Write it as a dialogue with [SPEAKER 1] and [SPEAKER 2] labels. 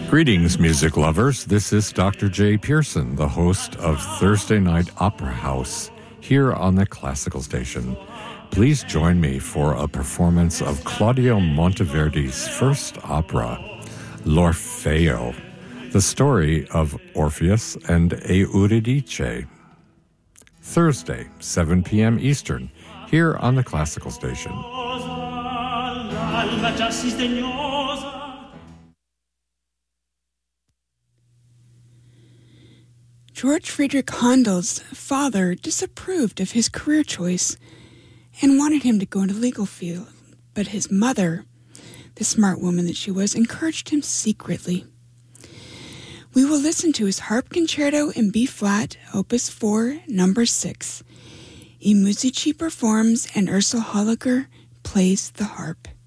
[SPEAKER 1] Greetings, music lovers. This is Dr. J. Pearson, the host of Thursday Night Opera House, here on the Classical Station. Please join me for a performance of Claudio Monteverdi's first opera, L'Orfeo, the story of Orpheus and Eurydice. Thursday, 7 p.m. Eastern, here on the Classical Station.
[SPEAKER 2] George Friedrich Handel's father disapproved of his career choice and wanted him to go into the legal field, but his mother, the smart woman that she was, encouraged him secretly. We will listen to his harp concerto in B-flat, Opus 4, number 6. I Musici performs and Ursel Holliger plays the harp.